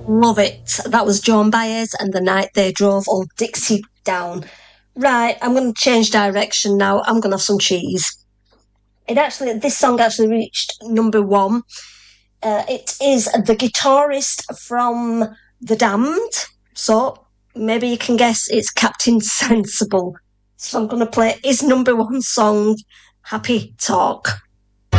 Love it. That was Joan Baez and The Night They Drove Old Dixie Down. Right, I'm going to change direction now. I'm going to have some cheese. This song actually reached number one. It is the guitarist from The Damned. So maybe you can guess it's Captain Sensible. So I'm going to play his number one song, Happy Talk.